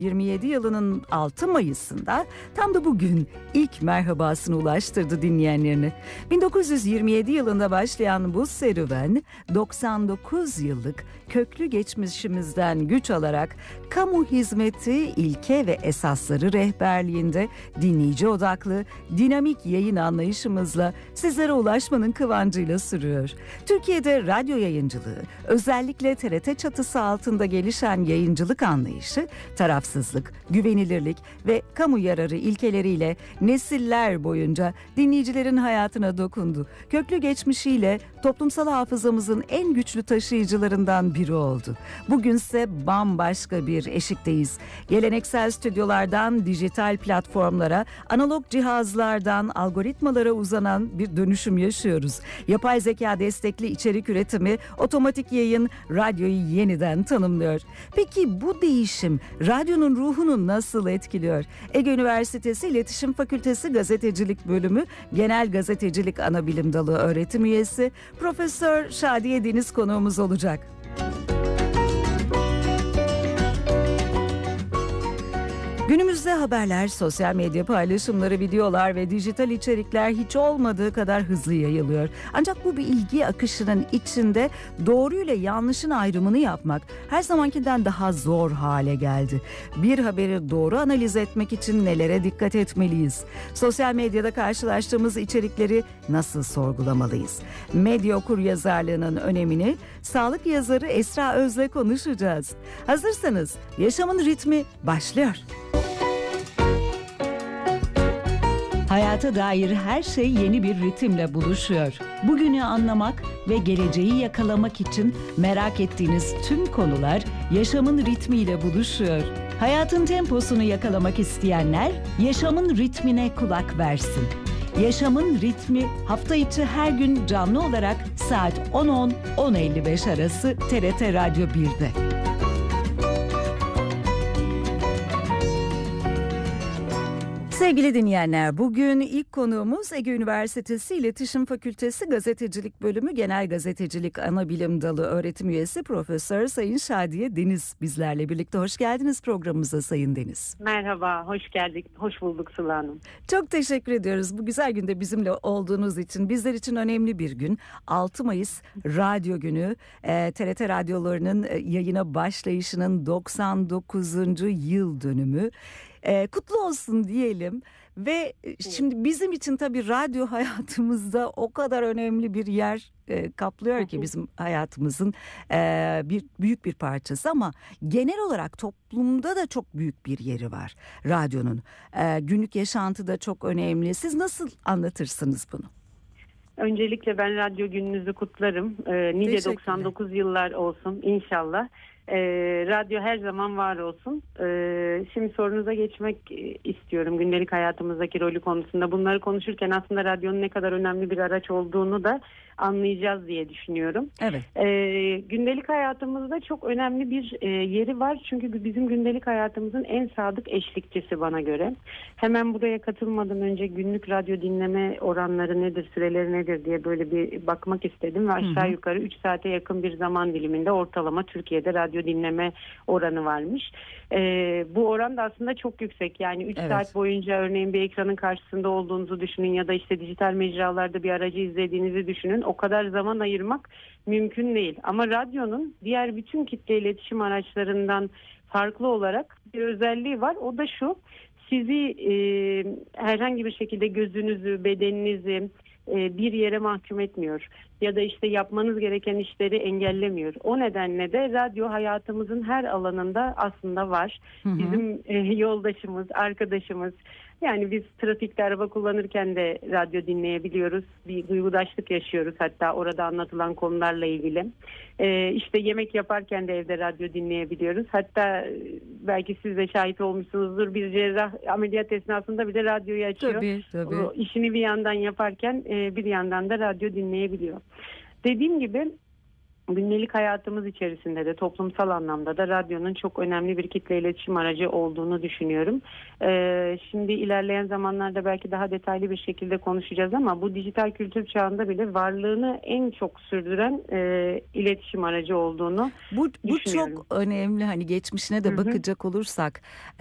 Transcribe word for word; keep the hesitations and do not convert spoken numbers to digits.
yirmi yedi yılının altı Mayıs'ında tam da bugün ilk merhabasını ulaştırdı dinleyenlerine. bin dokuz yüz yirmi yedi yılında başlayan bu serüven doksan dokuz yıllık köklü geçmişimizden güç alarak kamu hizmeti ilke ve esasları rehberliğinde dinleyici odaklı, dinamik yayın anlayışımızla sizlere ulaşmanın kıvancıyla sürüyor. Türkiye'de radyo yayıncılığı, özellikle T R T çatısı altında gelişen yayıncılık anlayışı, tarafsızlık, güvenilirlik ve kamu yararı ilkeleriyle nesiller boyunca dinleyicilerin hayatına dokundu. Köklü geçmişiyle toplumsal hafızamızın en güçlü taşıyıcılarından biri oldu. Bugünse bambaşka bir eşikteyiz. Geleneksel stüdyolardan dijital platformlara, analog cihazlardan algoritmalara uzanan bir dönüşüm yaşıyoruz. Yapay zeka destekli içerik üretimi, otomatik yayın radyoyu yeniden tanımlıyor. Peki bu değişim radyonun ruhunu nasıl etkiliyor? Ege Üniversitesi İletişim Fakültesi Gazetecilik Bölümü Genel Gazetecilik Anabilim Dalı öğretim üyesi Profesör Şadiye Deniz konuğumuz olacak. Günümüzde haberler, sosyal medya paylaşımları, videolar ve dijital içerikler hiç olmadığı kadar hızlı yayılıyor. Ancak bu bir ilgi akışının içinde doğruyla yanlışın ayrımını yapmak her zamankinden daha zor hale geldi. Bir haberi doğru analiz etmek için nelere dikkat etmeliyiz? Sosyal medyada karşılaştığımız içerikleri nasıl sorgulamalıyız? Medya okuryazarlığının önemini sağlık yazarı Esra Öz'le konuşacağız. Hazırsanız Yaşamın Ritmi başlıyor. Hayata dair her şey yeni bir ritimle buluşuyor. Bugünü anlamak ve geleceği yakalamak için merak ettiğiniz tüm konular yaşamın ritmiyle buluşuyor. Hayatın temposunu yakalamak isteyenler yaşamın ritmine kulak versin. Yaşamın Ritmi hafta içi her gün canlı olarak saat on on on elli beş arası T R T Radyo bir'de. Sevgili dinleyenler, bugün ilk konuğumuz Ege Üniversitesi İletişim Fakültesi Gazetecilik Bölümü Genel Gazetecilik Anabilim Dalı öğretim üyesi Profesör Sayın Şadiye Deniz bizlerle birlikte. Hoş geldiniz programımıza Sayın Deniz. Merhaba, hoş geldik, hoş bulduk Sıla Hanım. Çok teşekkür ediyoruz bu güzel günde bizimle olduğunuz için. Bizler için önemli bir gün. altı Mayıs Radyo Günü, e, T R T radyolarının yayına başlayışının doksan dokuzuncu yıl dönümü. Ee, kutlu olsun diyelim ve şimdi bizim için tabii radyo hayatımızda o kadar önemli bir yer e, kaplıyor ki bizim hayatımızın e, bir büyük bir parçası, ama genel olarak toplumda da çok büyük bir yeri var radyonun. E, günlük yaşantıda çok önemli. Siz nasıl anlatırsınız bunu? Öncelikle ben radyo gününüzü kutlarım. Ee, nice doksan dokuz yıllar olsun inşallah. Ee, radyo her zaman var olsun. Ee, şimdi sorunuza geçmek istiyorum. Gündelik hayatımızdaki rolü konusunda. Bunları konuşurken aslında radyonun ne kadar önemli bir araç olduğunu da anlayacağız diye düşünüyorum. Evet. Ee, gündelik hayatımızda çok önemli bir e, yeri var. Çünkü bizim gündelik hayatımızın en sadık eşlikçisi bana göre. Hemen buraya katılmadan önce günlük radyo dinleme oranları nedir, süreleri nedir diye böyle bir bakmak istedim. Ve aşağı hı hı. yukarı üç saate yakın bir zaman diliminde ortalama Türkiye'de radyo dinleme oranı varmış. Ee, bu oran da aslında çok yüksek. Yani üç evet. saat boyunca örneğin bir ekranın karşısında olduğunuzu düşünün ya da işte dijital mecralarda bir aracı izlediğinizi düşünün. O kadar zaman ayırmak mümkün değil. Ama radyonun diğer bütün kitle iletişim araçlarından farklı olarak bir özelliği var. O da şu: sizi e, herhangi bir şekilde gözünüzü, bedeninizi e, bir yere mahkum etmiyor. Ya da işte yapmanız gereken işleri engellemiyor. O nedenle de radyo hayatımızın her alanında aslında var. Hı hı. Bizim e, yoldaşımız, arkadaşımız. Yani biz trafikte araba kullanırken de radyo dinleyebiliyoruz. Bir duygudaşlık yaşıyoruz hatta orada anlatılan konularla ilgili. Ee, işte yemek yaparken de evde radyo dinleyebiliyoruz. Hatta belki siz de şahit olmuşsunuzdur, bir cerrah ameliyat esnasında bile radyoyu açıyor. Tabii, tabii. O işini bir yandan yaparken bir yandan da radyo dinleyebiliyor. Dediğim gibi gündelik hayatımız içerisinde de toplumsal anlamda da radyonun çok önemli bir kitle iletişim aracı olduğunu düşünüyorum. Ee, şimdi ilerleyen zamanlarda belki daha detaylı bir şekilde konuşacağız ama bu dijital kültür çağında bile varlığını en çok sürdüren e, iletişim aracı olduğunu Bu, bu düşünüyorum. çok önemli, hani geçmişine de Hı hı. bakacak olursak.